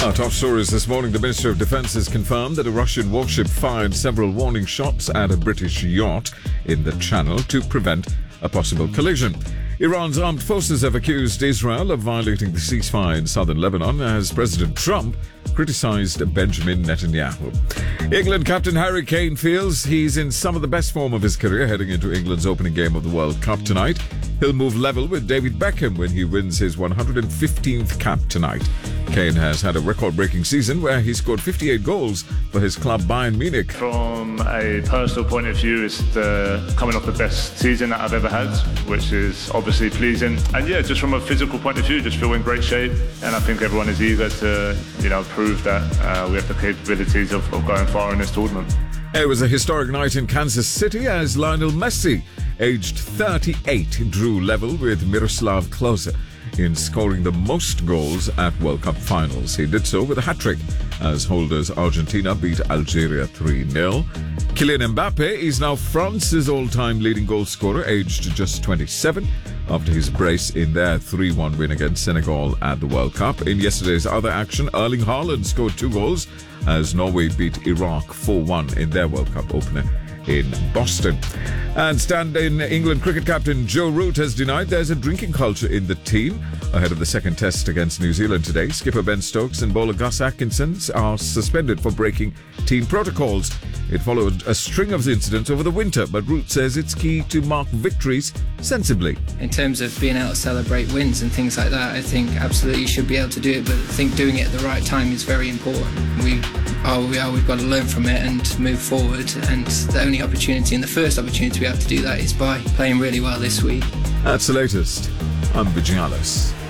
Our top stories this morning. The Ministry of Defence has confirmed that a Russian warship fired several warning shots at a British yacht in the Channel to prevent a possible collision. Iran's armed forces have accused Israel of violating the ceasefire in southern Lebanon as President Trump criticised Benjamin Netanyahu. England captain Harry Kane feels he's in some of the best form of his career heading into England's opening game of the World Cup tonight. He'll move level with David Beckham when he wins his 115th cap tonight. Kane has had a record-breaking season where he scored 58 goals for his club Bayern Munich. From a personal point of view, it's coming off the best season that I've ever had, which is obviously pleasing. And yeah, just from a physical point of view, just feel in great shape. And I think everyone is eager to, prove that we have the capabilities of going far in this tournament. It was a historic night in Kansas City as Lionel Messi, aged 38, drew level with Miroslav Klose in scoring the most goals at World Cup finals. He did so with a hat-trick as holders Argentina beat Algeria 3-0. Kylian Mbappe is now France's all-time leading goal scorer, aged just 27, after his brace in their 3-1 win against Senegal at the World Cup. In yesterday's other action, Erling Haaland scored 2 goals as Norway beat Iraq 4-1 in their World Cup opener in Boston. And stand-in England cricket captain Joe Root has denied there's a drinking culture in the team. Ahead of the second test against New Zealand today, skipper Ben Stokes and bowler Gus Atkinson are suspended for breaking team protocols. It followed a string of incidents over the winter, but Root says it's key to mark victories sensibly. In terms of being able to celebrate wins and things like that, I think absolutely you should be able to do it, but I think doing it at the right time is very important. We are, we've got to learn from it and move forward, and the only opportunity and the first opportunity we have to do that is by playing really well this week. That's the latest. I'm Vigialis.